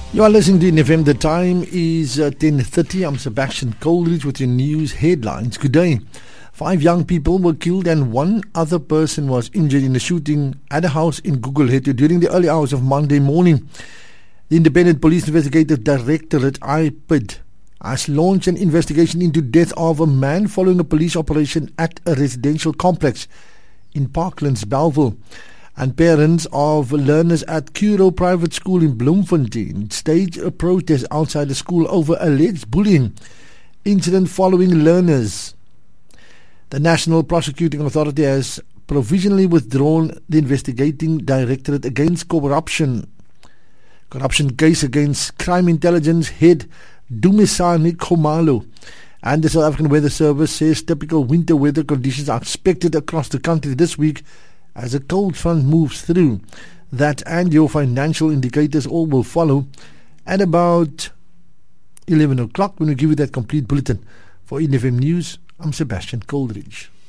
You are listening to NFM. The time is 10:30. I'm Sebastian Coleridge with your news headlines. Good day. 5 young people were killed and 1 other person was injured in a shooting at a house in Gugulethu during the early hours of Monday morning. The Independent Police Investigative Directorate, IPID, has launched an investigation into death of a man following a police operation at a residential complex in Parklands, Bellville. And parents of learners at Curro Private School in Bloemfontein staged a protest outside the school over alleged bullying incident following learners. The National Prosecuting Authority has provisionally withdrawn the investigating directorate against corruption case against Crime Intelligence head Dumisani Khumalo. And the South African Weather Service says typical winter weather conditions are expected across the country this week as a cold front moves through. That and your financial indicators all will follow at about 11 o'clock when we give you that complete bulletin. For NFM News, I'm Sebastian Coleridge.